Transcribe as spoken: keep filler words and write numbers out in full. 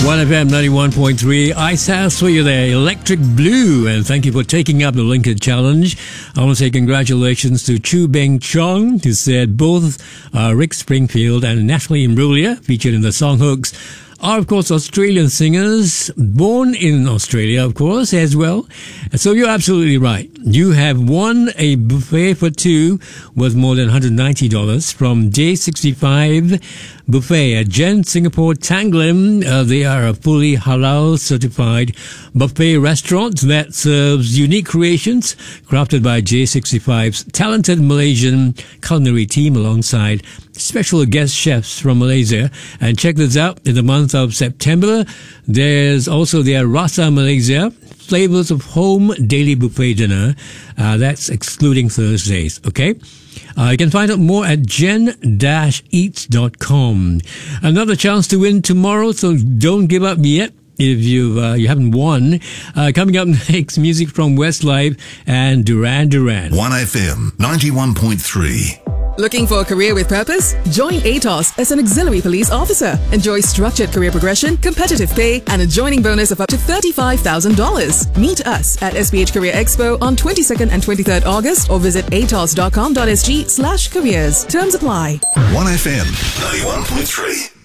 one F M ninety-one point three, Ice House for you there, Electric Blue, and thank you for taking up the Lincoln Challenge. I want to say congratulations to Chu Beng Chong, who said both uh, Rick Springfield and Natalie Imbruglia, featured in the song hooks, are, of course, Australian singers, born in Australia, of course, as well. So you're absolutely right. You have won a buffet for two worth more than one hundred ninety dollars from J sixty-five Buffet at Gen Singapore Tanglim. Uh, they are a fully halal certified buffet restaurant that serves unique creations crafted by J sixty-five's talented Malaysian culinary team alongside special guest chefs from Malaysia. And check this out, in the month of September, there's also their Rasa Malaysia Flavors of Home Daily Buffet Dinner. Uh, that's excluding Thursdays, okay? Uh, you can find out more at gen dash eats dot com. Another chance to win tomorrow, so don't give up yet if you've, uh, you haven't won. Uh, coming up next, music from Westlife and Duran Duran. one F M ninety-one point three. Looking for a career with purpose? Join A T O S as an auxiliary police officer. Enjoy structured career progression, competitive pay, and a joining bonus of up to thirty-five thousand dollars. Meet us at S P H Career Expo on twenty-second and twenty-third August or visit atos dot com dot s g slash careers. Terms apply. one F M ninety-one point three.